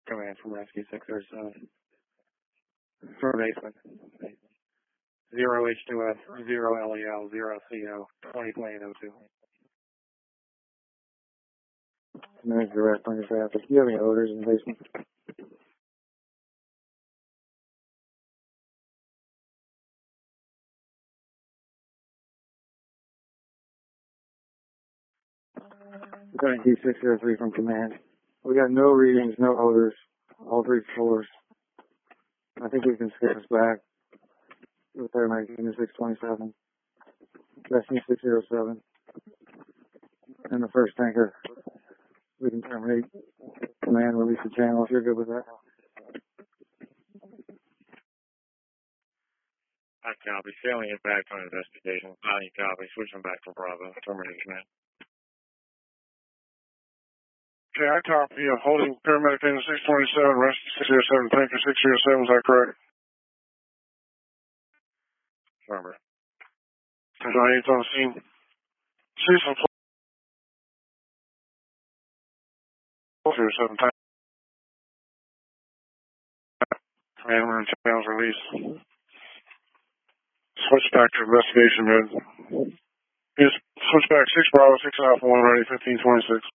Command from Rescue 607. For basement. 0H2S, 0LEL, 0CO, 20 plane 02. Manage the rest on your traffic. Do you have any odors in the basement? Lieutenant D603 from command. We got no readings, no odors, all 3 floors. I think we can skip us back with paramedic unit 627, rescue 607, and the first tanker. We can terminate command, release the channel if you're good with that. I copy. Failing impact on investigation. I copy. Switching back to Bravo. Terminate command. Okay, I copy. Holding paramedic unit 627, rescue 607, tanker 607, is that correct? Affirmative. 1098 on the scene. Cecil 607, tanker. Command room channels released. Switch back to investigation mode. Switch back 6 Bravo, 6 Alpha 1 ready, 1526.